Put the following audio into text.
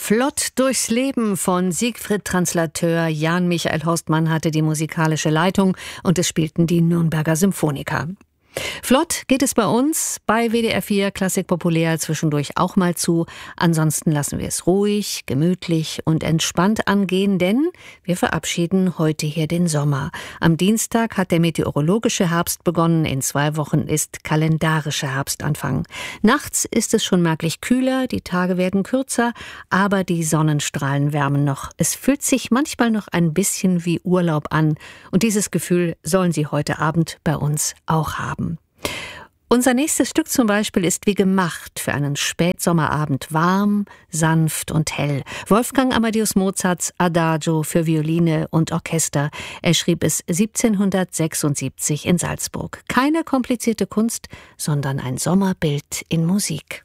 Flott durchs Leben von Siegfried Translateur. Jan Michael Horstmann hatte die musikalische Leitung und es spielten die Nürnberger Symphoniker. Flott geht es bei uns bei WDR 4 Klassik Populär zwischendurch auch mal zu. Ansonsten lassen wir es ruhig, gemütlich und entspannt angehen, denn wir verabschieden heute hier den Sommer. Am Dienstag hat der meteorologische Herbst begonnen. In 2 Wochen ist kalendarischer Herbstanfang. Nachts ist es schon merklich kühler, die Tage werden kürzer, aber die Sonnenstrahlen wärmen noch. Es fühlt sich manchmal noch ein bisschen wie Urlaub an und dieses Gefühl sollen Sie heute Abend bei uns auch haben. Unser nächstes Stück zum Beispiel ist wie gemacht für einen Spätsommerabend, warm, sanft und hell. Wolfgang Amadeus Mozarts Adagio für Violine und Orchester. Er schrieb es 1776 in Salzburg. Keine komplizierte Kunst, sondern ein Sommerbild in Musik.